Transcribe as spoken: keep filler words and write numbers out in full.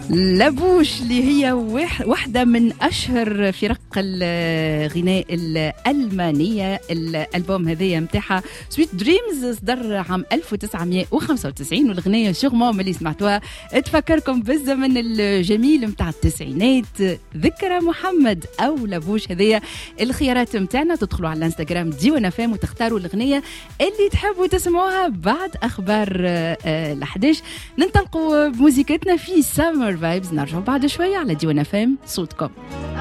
لابوش اللي هي واحدة من أشهر فرق الغناء الألمانية. الألبوم هذايا متاعها سويت دريمز صدر عام ألف وتسعمائة وخمسة وتسعين، والغنية شغمة اللي سمعتوها تفكركم بالزمن الجميل متاع التسعينات. ذكرى محمد أو لابوش هذايا. الخيارات متاعنا تدخلوا على الانستغرام ديوان اف ام وتختاروا الغنية اللي تحبوا تسمعوها. بعد أخبار الأحداش ننطلقوا بموسيقتنا في سامر فايبز. نرجعوا بعد شوية على ديوان اف ام صوتكم.